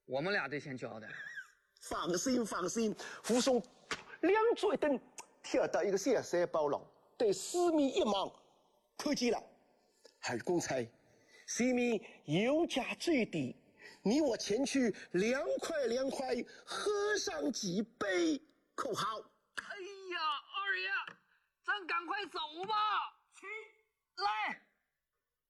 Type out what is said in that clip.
我们俩得先交代。 放心放心，武松两脚一蹬，跳到一个小山包上，对四面一望，看见了，二公差，前面有家坠地，你我前去凉快，喝上几杯，可好？ 哎呀，二爷，咱赶快走吧。去，来。